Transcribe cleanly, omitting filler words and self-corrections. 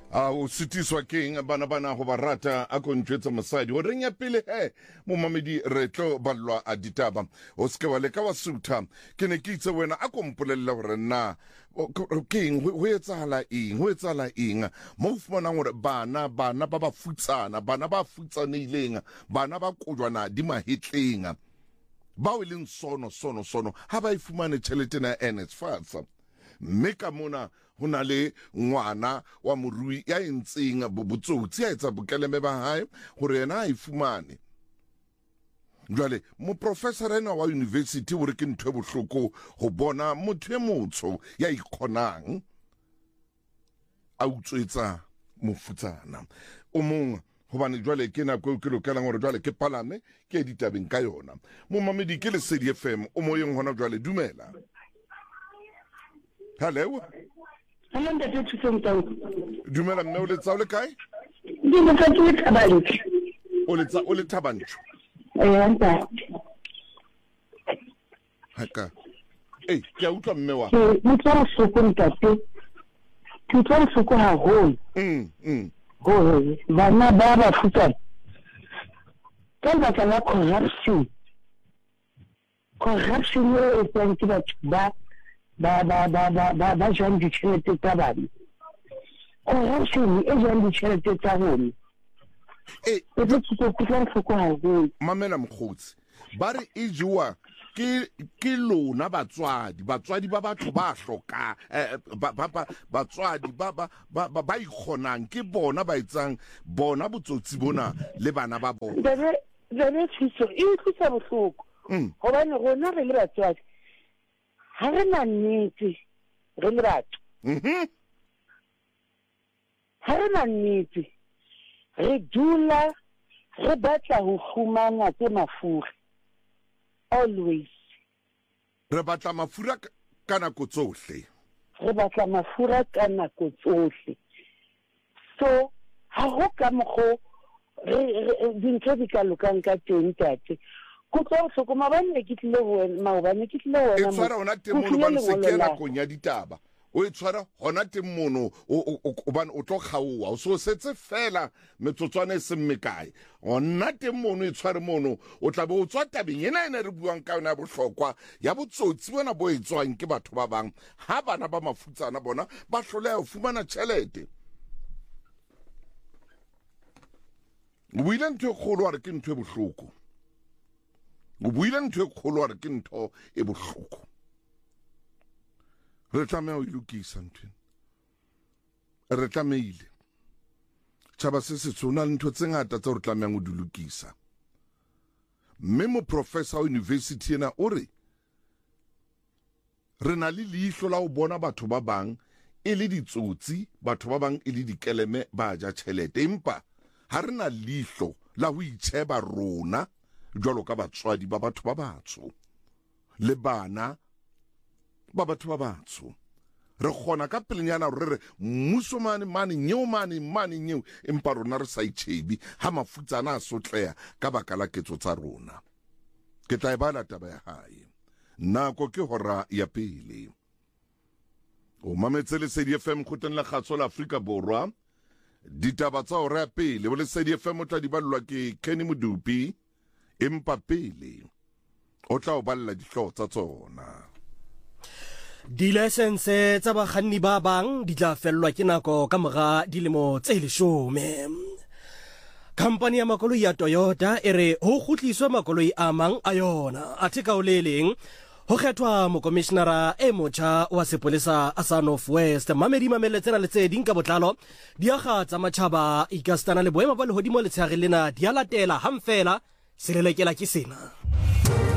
o sitiswa keng bana go barata a kontšwetsa mosadi o reng ya pele mo mamedi re tlo balwa a ditaba o seke wa leka wa sutha ke ne ke itse wena a kompolelela gore nna keng ho etsala eng mo fumanang gore bana ba ba futsana bana ba futsaneileng bana ba kojwana di mahetleng ba o leng sono ha ba ifumane tšhelete na NSFAS mme ka mona ho na le ngwana wa morui ya entseng botsotsi a etsa bokeleme ba hae gore yena a ifumane jwale mo professor ena wa university o re ke ntho e bohloko go bona motho e motsho ya ikhonang a utswetsa mofutsana o mong hobane jwale ke nako ke lokelang gore jwale ke palame ke ditabeng ka yona mo mamedi ke le Lesedi FM o moyeng hona jwale dumela. Hello. Hello, Dr. Tsontsong. Dumela mme o le tsa o le kae? Di mo tsa ke Thabanchu. O le Thabanchu. Nta. Haka. Ke a utlwa mme wa. Mo tsara soko ntate. Ke tsara soko ha ho. Ho bana ba ba futsa. Ka ba kana corruption. Corruption e tsang ke ba ba jang ditšhelete tsa bana corruption e jang ditšhelete tsa bone e tlo tsotsa foko haholo mamela mokgotsi ba re e jewa ke lona batswadi ba batho ba hloka batswadi ba ikhonang ke bona ba etsang bona botsotsi bona le bana ba bona bebe tsitso e tlisa bohloko hobane rona re le batswadi ha re na nnete re le batho ha re na nnete re dula re batla ho fumana tse mafura always re batla mafura ka nako tsohle so ha ho ka mokgo dintho di ka lokang ka teng tate go tlo so kuma bane ke tlile ho maobane ke tlile ho e tshwara ona temono ba nsekela konya ditaba o e tshwara hona temono o bana o tlo kgaowa o so setse fela metsotswana e seng mekae ona temono e tshware mono o tla bo o tswa tabeng ena re buang ka yona bohlokwa ya botsotsi bona bo etswang ke batho ba bang ha bana ba mafutsana bona ba hloleha ho fumana tšhelete o buile ntho e kgolo a re ke ntho e bohloko o buile ntho e kgolo a re ke ntho e bohloko re tlameha ho ilokisa ntho re tlameile tšhaba se setsho na le ntho tse ngata tse re tlamehang ho di lokisa mme mo professor wa university ena o re na le leihlo la ho bona batho ba bang e le ditsotsi batho ba bang e le dikeleme ba ja tšhelete empa ha re na leihlo la ho itsheba rona jwalo ka batswadi ba batho ba batsho le bana ba batho ba batsho re kgona ka pelenyana re mmuso mane nyeo empa rona re sa itšhebi ha mafutsana a sotleha ka baka la ketso tsa rona ke tla e bala taba ya hae nako ke hora ya pele o mametse Lesedi FM khoteng la kgatso la Afrika Borwa ditaba tsa hora ya pele o Lesedi FM o tla di ballwa ke Kenny Modupi empa pele o tla o balla dihlooho tsa tsona Di-license tsa bakganni ba bang di tla fellwa ke nako ka mora dilemo tse 10. Company ya makoloi ya Toyota e re ho kgutliswe makoloi a mang a yona athe ka o le leng ho kgethwa mokomishenara e motjha wa sepolesa a North West mamedi tsena le tse ding ka botlalo diaga tsa matjhaba ikastana le boemo ba lehodimo le tshehare lena di a latela hamfela se lelekela ke sena